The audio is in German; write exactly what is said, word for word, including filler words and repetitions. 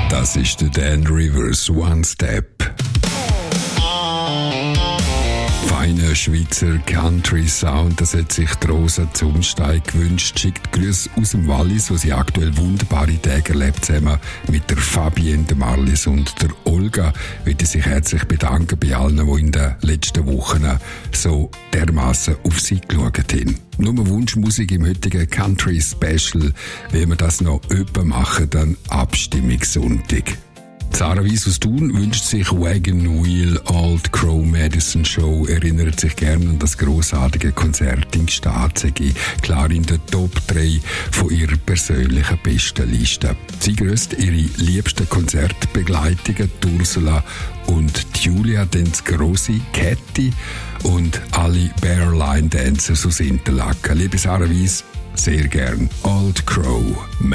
Das ist der Dan Rivers One Step. Feiner Schweizer Country Sound, das hat sich die Rosa Zumstein gewünscht. Schickt Grüße aus dem Wallis, wo sie aktuell wunderbare Tage erlebt, zusammen mit der Fabienne, der Marlies und der Olga. Ich möchte sich herzlich bedanken bei allen, die in den letzten Wochen so dermassen auf sie geschaut haben. Nur Wunschmusik im heutigen Country Special, wenn wir das noch öppe machen, dann Abstimmungssonntag. Sarah Weiss aus Thun wünscht sich Wagon Wheel Old Crow Medicine Show, erinnert sich gerne an das grossartige Konzert in Gstaad, klar in der Top drei von ihrer persönlichen Bestenliste. Sie grüßt ihre liebsten Konzertbegleitungen, Ursula und Julia, dann das grosse Catty und alle Bearline Dancers aus Interlaken. Liebe Sarah Weiss, sehr gern Old Crow Medicine.